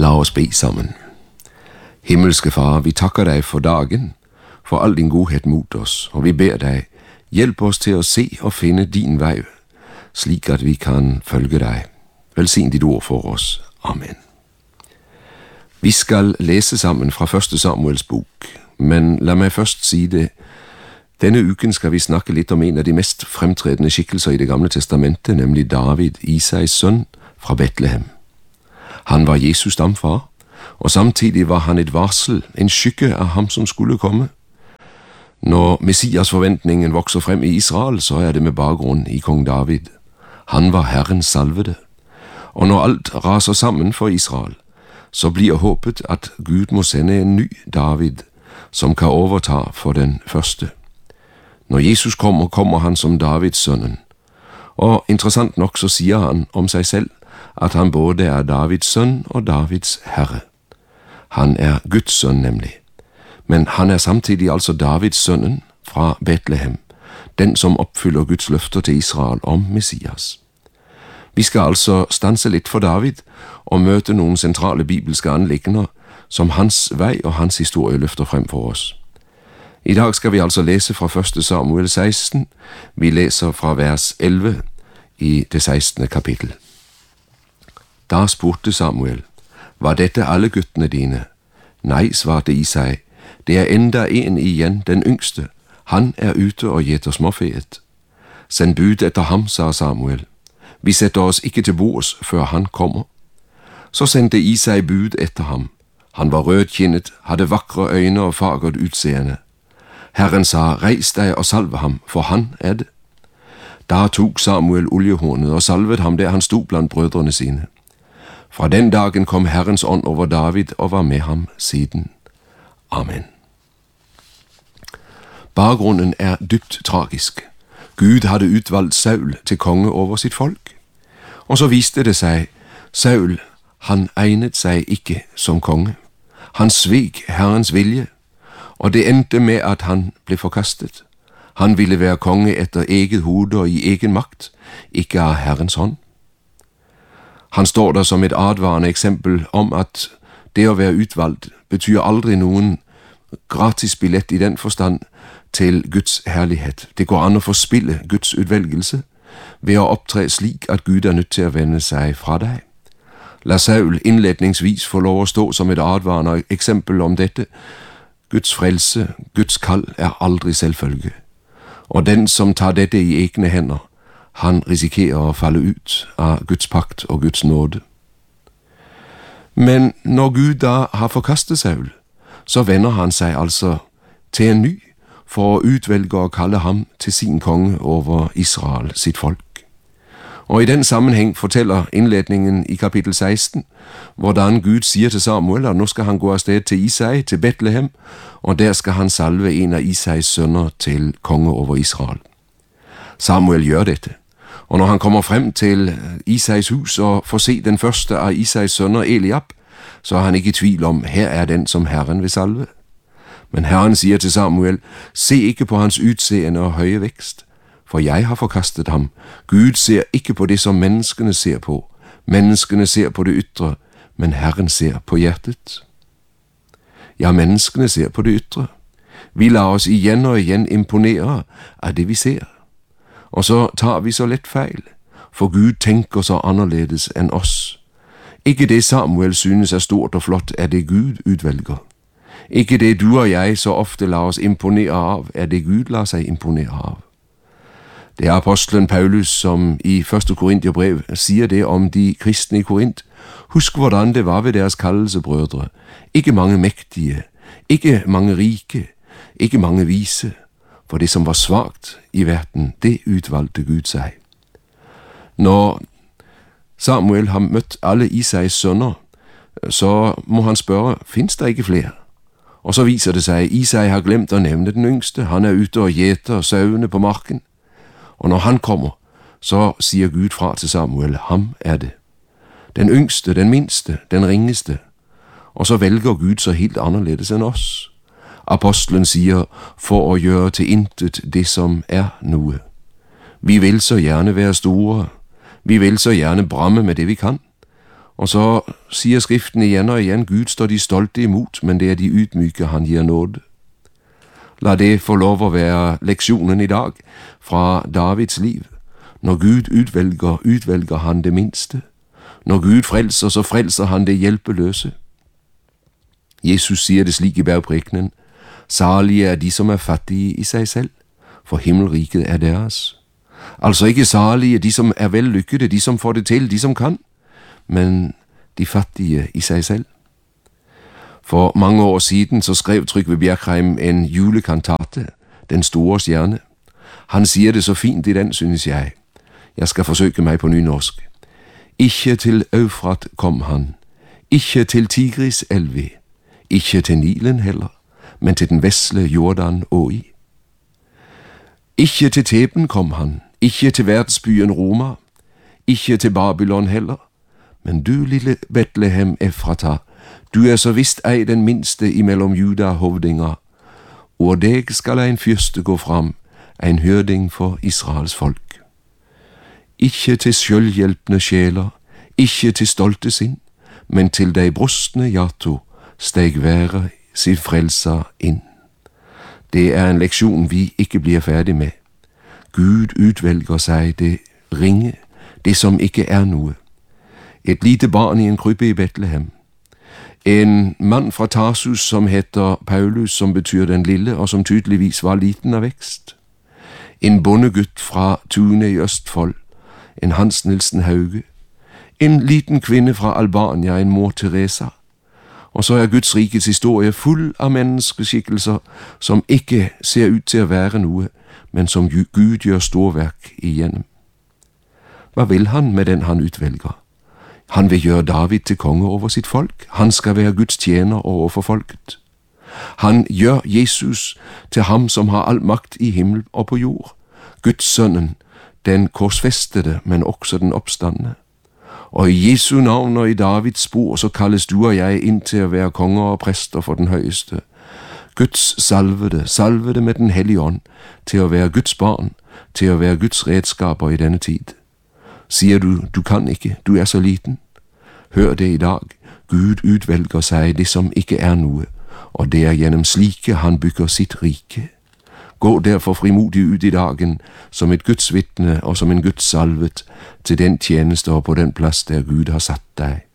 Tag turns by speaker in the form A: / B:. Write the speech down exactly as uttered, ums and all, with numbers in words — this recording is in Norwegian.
A: La os bede sammen. Himmelske Far, vi takker deg for dagen, for all din godhet mot oss, og vi ber deg, hjelp oss til å se og finne din vei, slik at vi kan følge deg. Velsign ditt ord for oss. Amen. Vi skal lese sammen fra første Samuels bok, men la meg først si det. Denne uken skal vi snakke litt om en av de mest fremtredende skikkelser i Det gamle testamentet, nemlig David, Isais sønn fra Betlehem. Han var Jesus stamfar, og samtidig var han et varsel, en skygge av ham som skulle komme. Når Messias-forventningen vokser frem i Israel, så er det med bakgrunn i kong David. Han var Herrens salvede. Og når alt raser sammen for Israel, så blir håpet at Gud må sende en ny David, som kan overta for den første. Når Jesus kommer, kommer han som Davids sønnen. Og interessant nok så sier han om seg selv at han både er Davids sønn og Davids herre. Han er Guds sønn nemlig. Men han er samtidig altså Davids sønnen fra Betlehem, den som oppfyller Guds løfter til Israel om Messias. Vi skal altså stanse litt for David og møte noen sentrale bibelske anliggender som hans vei og hans historie løfter frem for oss. I dag skal vi altså lese fra første Samuel seksten. Vi leser fra vers elleve i det sekstende kapittel. Da spurte Samuel, var dette alle guttene dine? Nei, svarte Isai, det er enda en igjen, den yngste. Han er ute og gjeter småfeet. Send bud etter ham, sa Samuel. Vi setter oss ikke til bords før han kommer. Så sendte Isai bud etter ham. Han var rødkinnet, hadde vakre øyne og fagert utseende. Herren sa, reis deg og salve ham, for han er det. Da tok Samuel oljehornet og salvet ham der han sto blant brødrene sine. Fra den dagen kom Herrens ånd over David og var med ham siden. Amen. Bakgrunnen er dypt tragisk. Gud hadde utvalgt Saul til konge over sitt folk. Og så viste det seg, Saul, han egnet seg ikke som konge. Han svek Herrens vilje, og det endte med at han ble forkastet. Han ville være konge etter eget hode og i egen makt, ikke av Herrens hånd. Han står der som et advarende eksempel om at det å være utvalgt betyr aldri noen gratis billett i den forstand til Guds herlighet. Det går an å forspille Guds utvelgelse ved å opptre slik at Gud er nødt til å vende seg fra deg. La Saul innledningsvis få lov å stå som et advarende eksempel om dette. Guds frelse, Guds kall er aldri selvfølge. Og den som tar dette i egne hender, han risikerer å falle ut av Guds pakt og Guds nåde. Men når Gud da har forkastet Saul, så vender han seg altså til en ny for å utvelge og kalle ham til sin konge over Israel, sitt folk. Og i den sammenheng forteller innledningen i kapittel seksten hvordan Gud sier til Samuel at nå skal han gå av sted til Isai, til Betlehem, og der skal han salve en av Isais sønner til konge over Israel. Samuel gjør dette, og når han kommer frem til Isais hus og får se den første av Isais sønner, Eliab, så er han ikke i tvil om, her er den som Herren vil salve. Men Herren sier til Samuel, se ikke på hans utseende og høye vekst, for jeg har forkastet ham. Gud ser ikke på det som menneskene ser på. Menneskene ser på det ytre, men Herren ser på hjertet. Ja, menneskene ser på det ytre. Vi lar oss igjen og igjen imponere av det vi ser. Og så tar vi så lett feil, for Gud tenker så annerledes enn oss. Ikke det Samuel synes er stort og flott, er det Gud utvelger. Ikke det du og jeg så ofte lar oss imponere av, er det Gud lar seg imponere av. Det er apostelen Paulus som i første Korinterbrev sier det om de kristne i Korint. Husk hvordan det var ved deres kallelse, brødre. Ikke mange mektige, ikke mange rike, ikke mange vise. For det som var svagt i verden, det utvalgte Gud seg. Når Samuel har møtt alle Isais sønner, så må han spørre, finnes det ikke flere? Og så viser det seg, Isai har glemt å nevne den yngste, han er ute og gjeter sauene på marken. Og når han kommer, så sier Gud fra til Samuel, ham er det. Den yngste, den minste, den ringeste. Og så velger Gud så helt annerledes enn oss. Apostelen sier, for å gjøre til intet det som er noe. Vi vil så gjerne være store, vi vil så gjerne bramme med det vi kan. Og så sier Skriften igjen og igjen, Gud står de stolte imot, men det er de ydmyke han gir nåde. La det få lov å være leksjonen i dag fra Davids liv. Når Gud utvelger, utvelger han det minste. Når Gud frelser, så frelser han det hjelpeløse. Jesus sier det slik i bergprekenen, salige er de som er fattige i seg selv, for himmelriket er deres. Altså ikke salige de som er vellykkede, de som får det til, de som kan, men de fattige i seg selv. For mange år siden så skrev Trygve Bjerkreim en julekantate, Den store stjerne. Han sier det så fint i den, synes jeg. Jeg skal forsøke meg på nynorsk. Ikke til Eufrat kom han, ikke til Tigris elvi, ikke til Nilen heller, men til den vesle Jordan åi. Ikke til Teben kom han, ikke til verdensbyen Roma, ikke til Babylon heller, men du lille Betlehem Efrata, du er så visst ei den minste imellom Juda hovdinger, og deg skal ein fyrste gå fram, ein hørding for Israels folk. Ikke til sjølhjelpne sjeler, ikke til stolte sinn, men til dei brustne hjarto steg være sin frelsa inn. Det er en leksjon vi ikke blir ferdig med. Gud utvelger seg det ringe, det som ikke er noe. Et lite barn i en krybbe i Betlehem. En mann fra Tarsus som heter Paulus, som betyr den lille, og som tydeligvis var liten av vekst. En bondegutt fra Tune i Østfold, en Hans Nilsen Hauge. En liten kvinne fra Albania, en mor Teresa. Og så er Guds rikets historie full av menneskeskikkelser som ikke ser ut til å være noe, men som Gud gjør storverk igjennom. Hva vil han med den han utvelger? Han vil gjøre David til konge over sitt folk. Han skal være Guds tjener overfor folket. Han gjør Jesus til ham som har all makt i himmel og på jord. Guds sønnen, den korsfestede, men også den oppstandne. Og i Jesu navn og i Davids spor så kalles du og jeg inn til å være konger og prester for den høyeste. Guds salvede, salvede med den hellige ånd, til å være Guds barn, til å være Guds redskaper i denne tid. Sier du, du kan ikke, du er så liten? Hør det i dag, Gud utvelger seg det som ikke er noe, og det er gjennom slike han bygger sitt rike. Gå derfor frimodig ut i dagen, som et Guds vitne og som en Guds salvet, til den tjeneste og på den plass der Gud har satt deg.